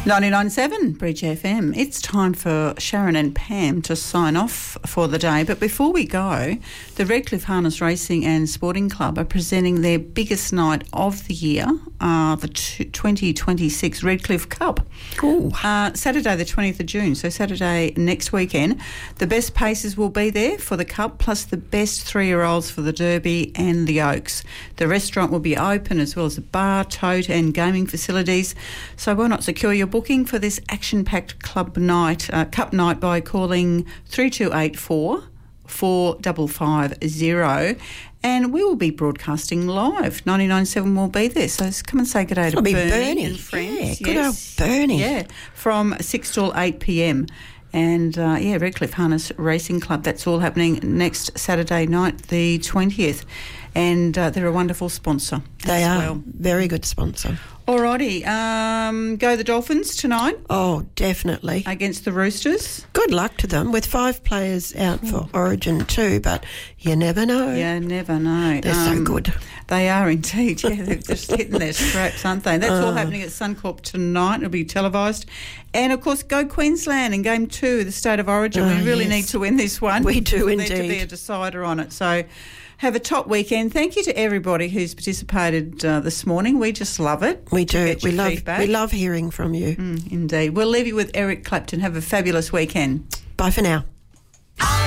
99.7 Bridge FM. It's time for Sharon and Pam to sign off for the day. But before we go, the Redcliffe Harness Racing and Sporting Club are presenting their biggest night of the year, the 2026 Redcliffe Cup. Ooh. Saturday the 20th of June, so Saturday next weekend. The best paces will be there for the Cup, plus the best 3-year-olds for the Derby and the Oaks. The restaurant will be open, as well as a bar, tote and gaming facilities. So why not secure your booking for this action-packed cup night by calling 3284 4550, and we will be broadcasting live. 99.7 will be there, so come and say good day to Bernie and friends. Yeah, good old Bernie. Yeah, from 6 till 8 p.m. And, Redcliffe Harness Racing Club, that's all happening next Saturday night, the 20th. And they're a wonderful sponsor. They are. Very good sponsor. Alrighty, go the Dolphins tonight. Oh, definitely. Against the Roosters. Good luck to them with 5 players out for Origin too, but you never know. You never know. They're so good. They are indeed. Yeah, they're just hitting their straps, aren't they? That's all happening at Suncorp tonight. It'll be televised. And, of course, go Queensland in Game 2 of the State of Origin. We really need to win this one. We do We indeed. need to be a decider on it. So have a top weekend. Thank you to everybody who's participated this morning. We just love it. We do. We love hearing from you. Indeed. We'll leave you with Eric Clapton. Have a fabulous weekend. Bye for now.